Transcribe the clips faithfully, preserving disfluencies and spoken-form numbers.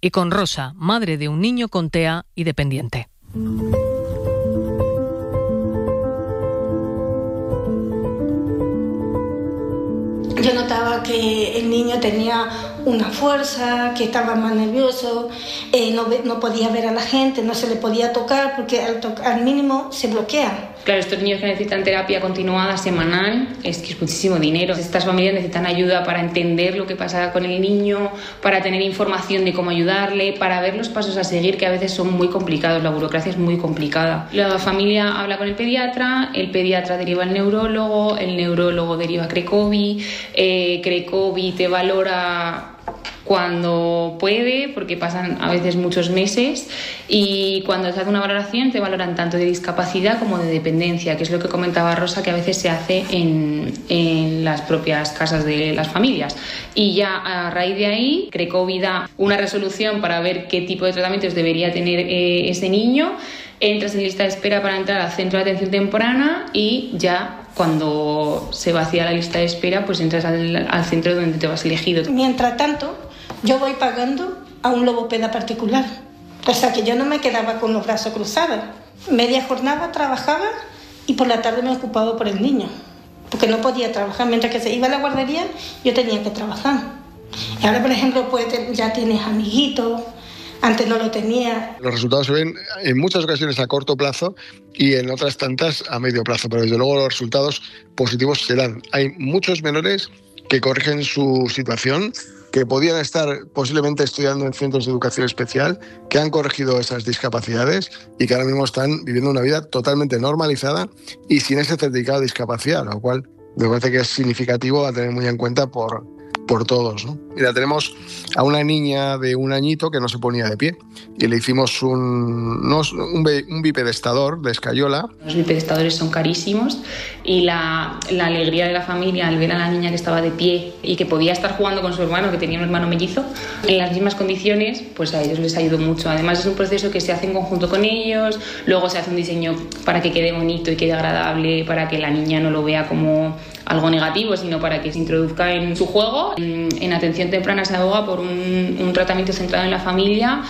Y con Rosa, madre de un niño con T E A y dependiente. Yo notaba que el niño tenía una fuerza, que estaba más nervioso, eh, no, no podía ver a la gente, no se le podía tocar porque al, to- al mínimo se bloquea. Claro, estos niños que necesitan terapia continuada, semanal, es que es muchísimo dinero. Estas familias necesitan ayuda para entender lo que pasa con el niño, para tener información de cómo ayudarle, para ver los pasos a seguir, que a veces son muy complicados, la burocracia es muy complicada. La familia habla con el pediatra, el pediatra deriva al neurólogo, el neurólogo deriva a Crecovi, eh, Crecovi te valora cuando puede, porque pasan a veces muchos meses, y cuando se hace una valoración te valoran tanto de discapacidad como de dependencia, que es lo que comentaba Rosa, que a veces se hace en, en las propias casas de las familias. Y ya a raíz de ahí, Crecovi da una resolución para ver qué tipo de tratamientos debería tener eh, ese niño, entras en lista de espera para entrar al centro de atención temprana y ya cuando se vacía la lista de espera, pues entras al, al centro donde te vas elegido. Mientras tanto, yo voy pagando a un logopeda particular. O sea que yo no me quedaba con los brazos cruzados. Media jornada trabajaba y por la tarde me ocupaba por el niño. Porque no podía trabajar. Mientras que se iba a la guardería, yo tenía que trabajar. Y ahora, por ejemplo, pues ya tienes amiguitos. Antes no lo tenía. Los resultados se ven en muchas ocasiones a corto plazo y en otras tantas a medio plazo, pero desde luego los resultados positivos se dan. Hay muchos menores que corrigen su situación, que podían estar posiblemente estudiando en centros de educación especial, que han corregido esas discapacidades y que ahora mismo están viviendo una vida totalmente normalizada y sin ese certificado de discapacidad, lo cual me parece que es significativo a tener muy en cuenta por, por todos, ¿no? Mira, tenemos a una niña de un añito que no se ponía de pie y le hicimos un, no, un, un bipedestador de escayola. Los bipedestadores son carísimos y la, la alegría de la familia al ver a la niña que estaba de pie y que podía estar jugando con su hermano, que tenía un hermano mellizo, en las mismas condiciones, pues a ellos les ayudó mucho. Además es un proceso que se hace en conjunto con ellos, luego se hace un diseño para que quede bonito y quede agradable, para que la niña no lo vea como algo negativo, sino para que se introduzca en su juego. En, en atención temprana se aboga por un, un tratamiento centrado en la familia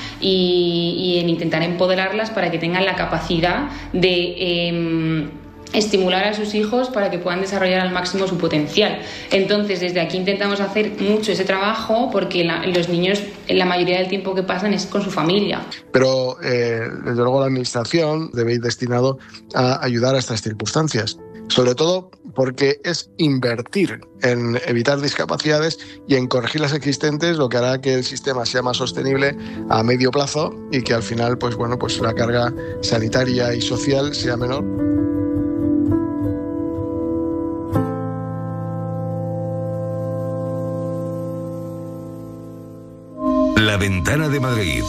y, y en intentar empoderarlas para que tengan la capacidad de eh, estimular a sus hijos para que puedan desarrollar al máximo su potencial. Entonces, desde aquí intentamos hacer mucho ese trabajo porque la, los niños, la mayoría del tiempo que pasan es con su familia. Pero, eh, desde luego, la Administración debe ir destinado a ayudar a estas circunstancias. Sobre todo porque es invertir en evitar discapacidades y en corregir las existentes, lo que hará que el sistema sea más sostenible a medio plazo y que al final, pues bueno, pues la carga sanitaria y social sea menor. La Ventana de Madrid.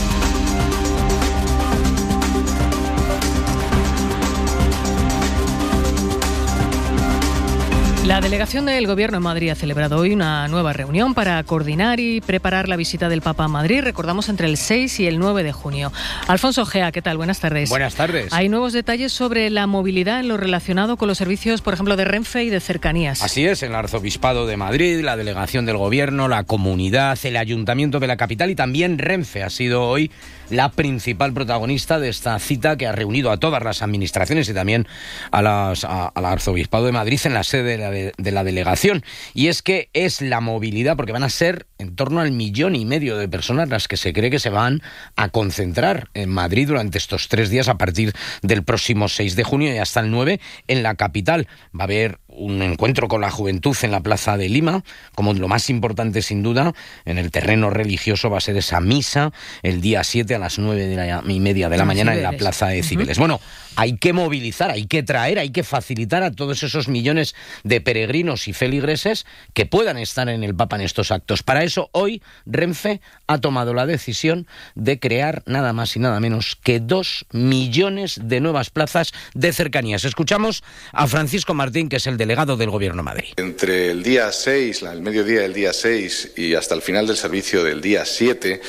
La delegación del Gobierno en Madrid ha celebrado hoy una nueva reunión para coordinar y preparar la visita del Papa a Madrid, recordamos, entre el seis y el nueve de junio. Alfonso Gea, ¿qué tal? Buenas tardes. Buenas tardes. Hay nuevos detalles sobre la movilidad en lo relacionado con los servicios, por ejemplo, de Renfe y de cercanías. Así es, el Arzobispado de Madrid, la delegación del Gobierno, la Comunidad, el Ayuntamiento de la capital y también Renfe ha sido hoy la principal protagonista de esta cita que ha reunido a todas las administraciones y también a las, a, al Arzobispado de Madrid en la sede de la, de, de la delegación. Y es que es la movilidad, porque van a ser en torno al millón y medio de personas las que se cree que se van a concentrar en Madrid durante estos tres días a partir del próximo seis de junio y hasta el nueve en la capital. Va a haber un encuentro con la juventud en la Plaza de Lima, como lo más importante sin duda. En el terreno religioso va a ser esa misa el día siete a las nueve de la, y media de la mañana en la Plaza de Cibeles. Uh-huh. Bueno, hay que movilizar, hay que traer, hay que facilitar a todos esos millones de peregrinos y feligreses que puedan estar en el Papa en estos actos. Para eso hoy Renfe ha tomado la decisión de crear nada más y nada menos que dos millones de nuevas plazas de cercanías. Escuchamos a Francisco Martín, que es el delegado del Gobierno de Madrid. Entre el día seis, el mediodía del día seis y hasta el final del servicio del día siete,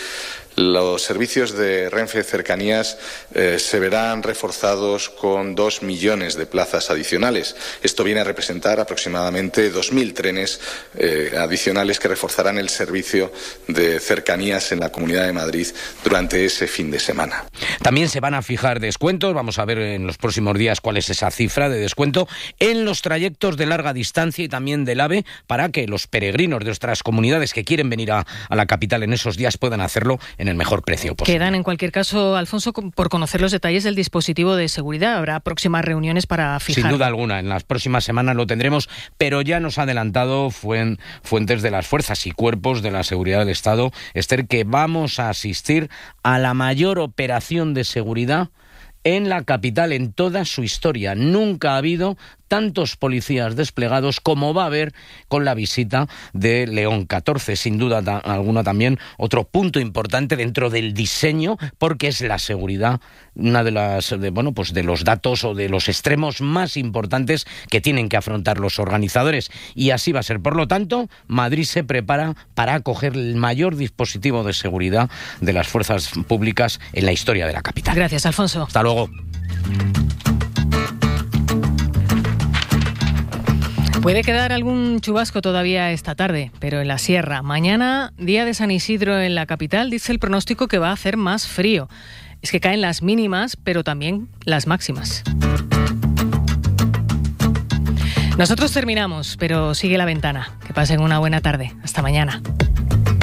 Los servicios de Renfe Cercanías eh, se verán reforzados con dos millones de plazas adicionales. Esto viene a representar aproximadamente dos mil trenes eh, adicionales que reforzarán el servicio de cercanías en la Comunidad de Madrid durante ese fin de semana. También se van a fijar descuentos, vamos a ver en los próximos días cuál es esa cifra de descuento, en los trayectos de larga distancia y también del AVE, para que los peregrinos de otras comunidades que quieren venir a, a la capital en esos días puedan hacerlo en el mejor precio posible. Quedan, en cualquier caso, Alfonso, por conocer los detalles del dispositivo de seguridad. Habrá próximas reuniones para fijar. Sin duda alguna, en las próximas semanas lo tendremos, pero ya nos ha adelantado fuen, fuentes de las fuerzas y cuerpos de la seguridad del Estado, Esther, que vamos a asistir a la mayor operación de seguridad en la capital en toda su historia. Nunca ha habido tantos policías desplegados como va a haber con la visita de León catorce. Sin duda ta- alguna también otro punto importante dentro del diseño, porque es la seguridad una de las de, bueno pues de los datos o de los extremos más importantes que tienen que afrontar los organizadores, y así va a ser. Por lo tanto, Madrid se prepara para acoger el mayor dispositivo de seguridad de las fuerzas públicas en la historia de la capital. Gracias, Alfonso. Hasta luego. Puede quedar algún chubasco todavía esta tarde, pero en la sierra. Mañana, día de San Isidro en la capital, dice el pronóstico que va a hacer más frío. Es que caen las mínimas, pero también las máximas. Nosotros terminamos, pero sigue La Ventana. Que pasen una buena tarde. Hasta mañana.